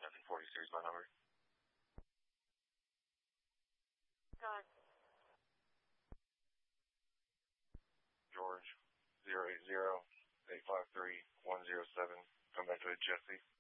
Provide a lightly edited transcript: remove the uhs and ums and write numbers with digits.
740 series my number. Go ahead. George, 080-853-107. Come back to Jesse.